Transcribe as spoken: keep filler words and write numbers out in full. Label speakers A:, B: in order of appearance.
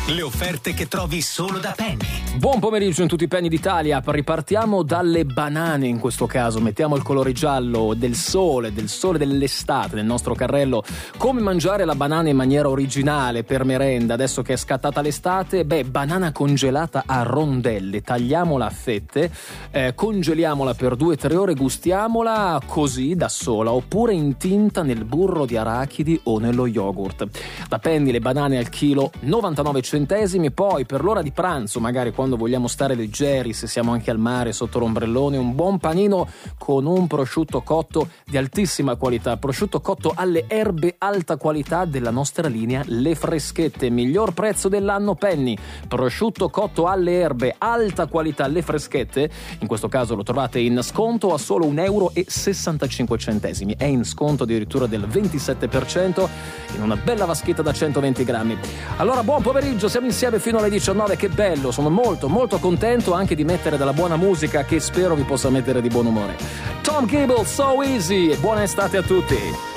A: Le offerte che trovi solo da Penny.
B: Buon pomeriggio in tutti i Penny d'Italia. Ripartiamo dalle banane in questo caso. Mettiamo il colore giallo del sole, del sole dell'estate nel nostro carrello. Come mangiare la banana in maniera originale per merenda adesso che è scattata l'estate? Beh, banana congelata a rondelle. Tagliamola a fette, eh, congeliamola per due tre ore, gustiamola così da sola oppure intinta nel burro di arachidi o nello yogurt. Da Penny le banane al chilo novantanove centesimi. Poi per l'ora di pranzo, magari quando vogliamo stare leggeri, se siamo anche al mare sotto l'ombrellone, un buon panino con un prosciutto cotto di altissima qualità, prosciutto cotto alle erbe alta qualità della nostra linea Le Freschette, miglior prezzo dell'anno Penny, prosciutto cotto alle erbe alta qualità Le Freschette. In questo caso lo trovate in sconto a solo un euro e sessantacinque centesimi, è in sconto addirittura del ventisette per cento in una bella vaschetta da centoventi grammi. Allora buon pomeriggio, siamo insieme fino alle diciannove, che bello, sono molto molto contento anche di mettere della buona musica che spero vi possa mettere di buon umore. Tom Gable, So Easy, e buona estate a tutti.